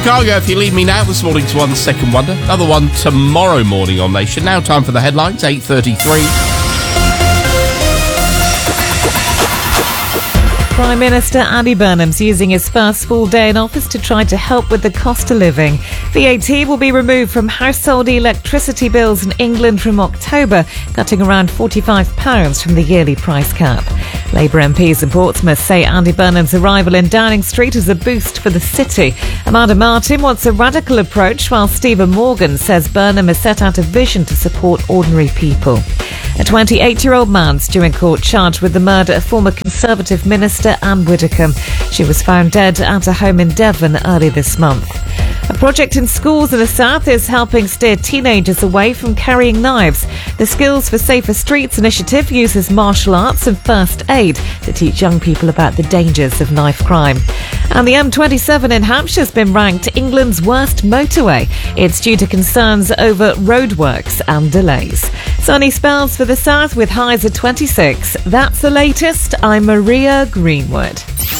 Chicago, If You Leave Me Now, this morning's one second wonder. Another one tomorrow morning on Nation. Now time for the headlines, 8:33. Prime Minister Andy Burnham's using his first full day in office to try to help with the cost of living. VAT will be removed from household electricity bills in England from October, cutting around £45 from the yearly price cap. Labour MPs in Portsmouth say Andy Burnham's arrival in Downing Street is a boost for the city. Amanda Martin wants a radical approach, while Stephen Morgan says Burnham has set out a vision to support ordinary people. A 28-year-old man's due in court charged with the murder of former Conservative Minister Anne Widdecombe. She was found dead at a home in Devon early this month. A project in schools in the south is helping steer teenagers away from carrying knives. The Skills for Safer Streets initiative uses martial arts and first aid to teach young people about the dangers of knife crime. And the M27 in Hampshire has been ranked England's worst motorway. It's due to concerns over roadworks and delays. Sunny spells for the south with highs of 26. That's the latest. I'm Maria Greenwood.